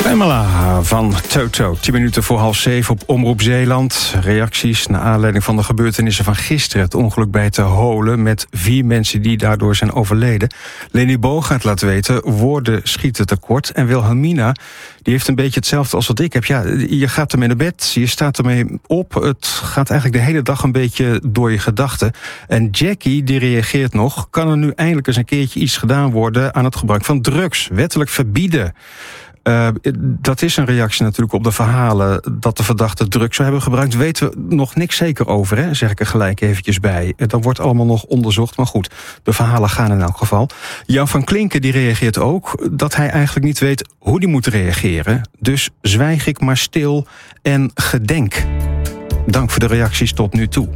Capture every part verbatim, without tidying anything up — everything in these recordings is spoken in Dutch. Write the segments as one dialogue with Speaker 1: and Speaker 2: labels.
Speaker 1: Pamela van Toto, tien minuten voor half zeven op Omroep Zeeland. Reacties naar aanleiding van de gebeurtenissen van gisteren. Het ongeluk bij Ter Holen met vier mensen die daardoor zijn overleden. Leni Bogaert laat weten, woorden schieten tekort. En Wilhelmina, die heeft een beetje hetzelfde als wat ik heb. Ja, je gaat ermee naar bed, je staat ermee op. Het gaat eigenlijk de hele dag een beetje door je gedachten. En Jackie, die reageert nog, kan er nu eindelijk eens een keertje iets gedaan worden aan het gebruik van drugs. Wettelijk verbieden. Uh, dat is een reactie natuurlijk op de verhalen dat de verdachte drugs zou hebben gebruikt. Weten we nog niks zeker over, hè? Zeg ik er gelijk eventjes bij. Dat wordt allemaal nog onderzocht, maar goed, de verhalen gaan in elk geval. Jan van Klinken die reageert ook dat hij eigenlijk niet weet hoe hij moet reageren. Dus zwijg ik maar stil en gedenk. Dank voor de reacties tot nu toe.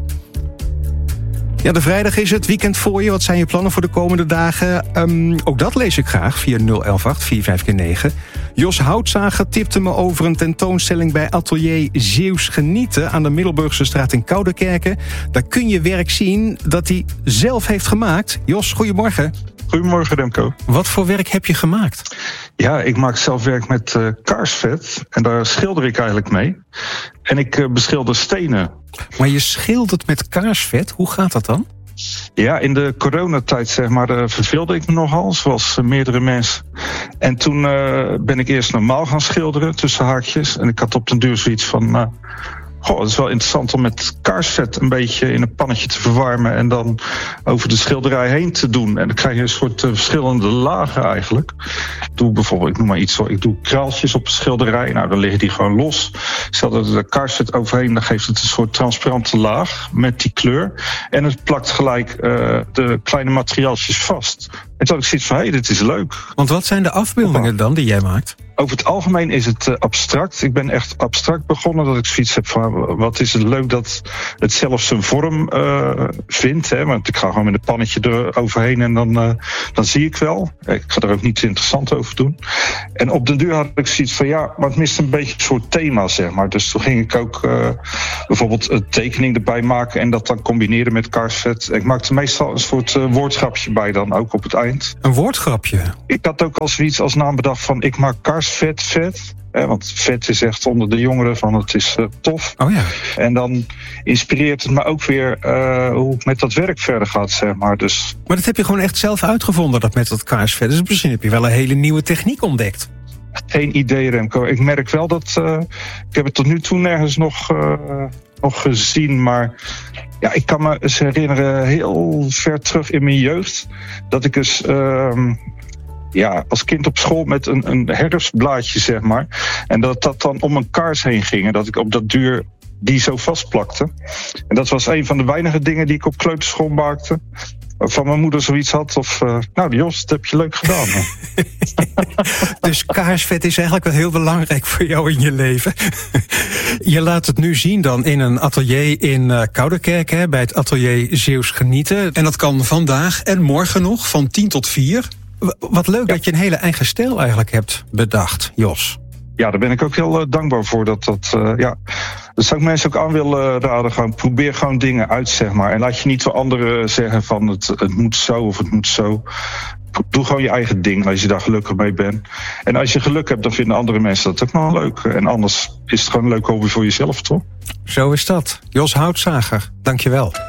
Speaker 1: Ja, de vrijdag is het, weekend voor je. Wat zijn je plannen voor de komende dagen? Um, ook dat lees ik graag via nul elf acht vier vijf keer negen. Jos Houtzager tipte me over een tentoonstelling bij Atelier Zeeuws Genieten aan de Middelburgse straat in Koudekerke. Daar kun je werk zien dat hij zelf heeft gemaakt. Jos, goedemorgen.
Speaker 2: Goedemorgen, Remco.
Speaker 1: Wat voor werk heb je gemaakt?
Speaker 2: Ja, ik maak zelf werk met uh, kaarsvet en daar schilder ik eigenlijk mee. En ik uh, beschilder stenen.
Speaker 1: Maar je schildert met kaarsvet, hoe gaat dat dan?
Speaker 2: Ja, in de coronatijd zeg maar, uh, verveelde ik me nogal, zoals uh, meerdere mensen. En toen uh, ben ik eerst normaal gaan schilderen, tussen haakjes. En ik had op den duur zoiets van... Uh, Goh, het is wel interessant om met kaarsvet een beetje in een pannetje te verwarmen en dan over de schilderij heen te doen. En dan krijg je een soort uh, verschillende lagen eigenlijk. Ik doe bijvoorbeeld, ik noem maar iets zo, ik doe kraaltjes op de schilderij. Nou, dan liggen die gewoon los. Stel dat er de kaarsvet overheen, dan geeft het een soort transparante laag met die kleur. En het plakt gelijk uh, de kleine materiaaltjes vast. En toen had ik zoiets van, hé, hey, dit is leuk.
Speaker 1: Want wat zijn de afbeeldingen dan die jij maakt?
Speaker 2: Over het algemeen is het uh, abstract. Ik ben echt abstract begonnen. Dat ik zoiets heb van, wat is het leuk dat het zelfs zijn vorm uh, vindt. Hè? Want ik ga gewoon met een pannetje er overheen en dan, uh, dan zie ik wel. Ik ga er ook niets interessant over doen. En op den duur had ik zoiets van, ja, maar het mist een beetje een soort thema, zeg maar. Dus toen ging ik ook uh, bijvoorbeeld een tekening erbij maken en dat dan combineren met kaarsvet. Ik maakte meestal een soort uh, woordgrapje bij dan, ook op het eind.
Speaker 1: Een woordgrapje?
Speaker 2: Ik had ook al zoiets als naam bedacht van, ik maak kaarsvet. Vet, vet. Eh, want vet is echt onder de jongeren van het is uh, tof.
Speaker 1: Oh ja.
Speaker 2: En dan inspireert het me ook weer uh, hoe het met dat werk verder gaat, zeg maar. Dus...
Speaker 1: Maar dat heb je gewoon echt zelf uitgevonden, dat met dat kaarsvet. Dus misschien heb je wel een hele nieuwe techniek ontdekt.
Speaker 2: Geen idee, Remco. Ik merk wel dat... Uh, ik heb het tot nu toe nergens nog, uh, nog gezien, maar... Ja, ik kan me eens herinneren, heel ver terug in mijn jeugd... dat ik eens... Uh, Ja, als kind op school met een, een herfstblaadje, zeg maar. En dat dat dan om een kaars heen ging. En dat ik op dat duur die zo vastplakte. En dat was een van de weinige dingen die ik op kleuterschool maakte. Waarvan mijn moeder zoiets had. Of, uh, nou Jos, dat heb je leuk gedaan.
Speaker 1: Dus kaarsvet is eigenlijk wel heel belangrijk voor jou in je leven. Je laat het nu zien dan in een atelier in uh, Koudekerke, hè, bij het Atelier Zeeuws Genieten. En dat kan vandaag en morgen nog, van tien tot vier... Wat leuk ja. dat je een hele eigen stijl eigenlijk hebt bedacht, Jos.
Speaker 2: Ja, daar ben ik ook heel uh, dankbaar voor. Dat, dat, uh, ja. dat zou ik mensen ook aan willen raden. Gewoon, probeer gewoon dingen uit, zeg maar. En laat je niet voor anderen zeggen van het, het moet zo of het moet zo. Doe gewoon je eigen ding als je daar gelukkig mee bent. En als je geluk hebt, dan vinden andere mensen dat ook nog leuk. En anders is het gewoon een leuk hobby voor jezelf, toch?
Speaker 1: Zo is dat. Jos Houtzager, dank je wel.